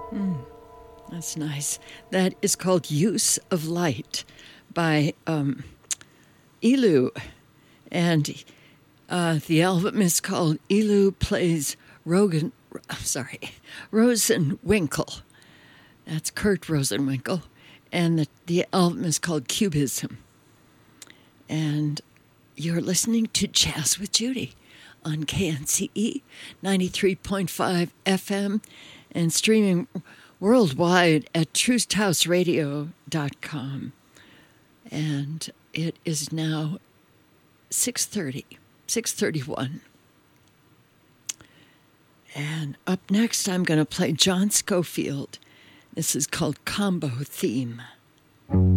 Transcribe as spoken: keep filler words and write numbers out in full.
Mm, that's nice. That is called Use of Light by um, Elu. And uh, the album is called Elu Plays Rogan, sorry, Rosenwinkel. That's Kurt Rosenwinkel. And the, the album is called Cubism. And you're listening to Jazz with Judy on K N C E ninety-three point five F M and streaming worldwide at truth house radio dot com. And it is now six thirty, six thirty-one. And up next, I'm going to play John Scofield. This is called Combo Theme.